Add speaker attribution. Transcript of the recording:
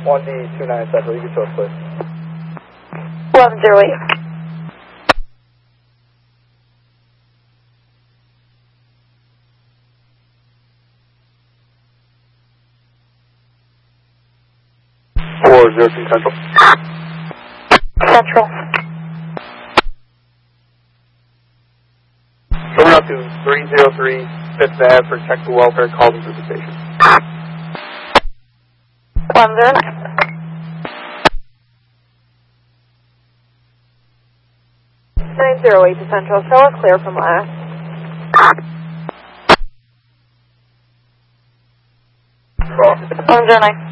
Speaker 1: 1D29 Central, you can show us please.
Speaker 2: 1108.
Speaker 1: Central.
Speaker 2: Central.
Speaker 1: Going up to 303 5th Ave for technical welfare calls into the station.
Speaker 2: 109. 908 to Central. Show us clear from last. 109.